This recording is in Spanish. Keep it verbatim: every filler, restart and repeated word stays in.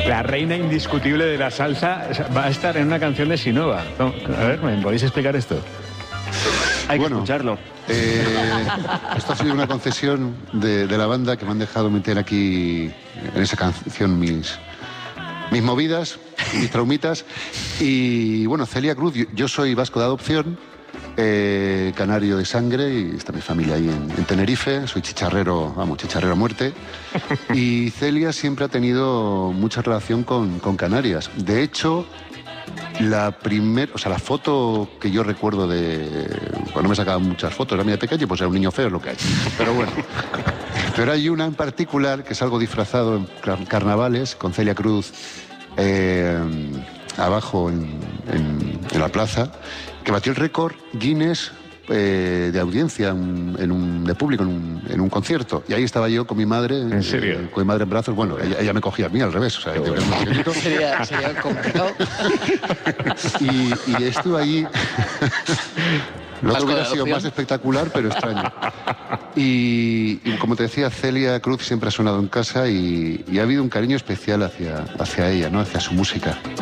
la reina indiscutible de la salsa va a estar en una canción de Sinova. A ver, ¿me podéis explicar esto? Hay que Bueno, escucharlo. Eh, esto ha sido una concesión de, de la banda que me han dejado meter aquí en esa canción mis, mis movidas, mis traumitas. Y bueno, Celia Cruz, yo, yo soy vasco de adopción, eh, canario de sangre, y está mi familia ahí en, en Tenerife. Soy chicharrero, vamos, chicharrero a muerte. Y Celia siempre ha tenido mucha relación con, con Canarias. De hecho, la primera, o sea, la foto que yo recuerdo de... Pues no me sacaba muchas fotos, era muy de pequeño, pues era un niño feo, es lo que hay. Pero bueno. Pero hay una en particular que es algo disfrazado en carnavales, con Celia Cruz eh, abajo en, en, en la plaza, que batió el récord Guinness eh, de audiencia en, en un, de público en un, en un concierto. Y ahí estaba yo con mi madre. ¿En serio? Eh, con mi madre en brazos. Bueno, ella, ella me cogía a mí al revés. O sea, yo era muy pequeñito. Sería, sería complicado. Y, y estuve allí. Lo que Vasco de hubiera sido adopción. más espectacular, pero extraño. Y, y como te decía, Celia Cruz siempre ha sonado en casa y, y ha habido un cariño especial hacia, hacia ella, ¿no? Hacia su música.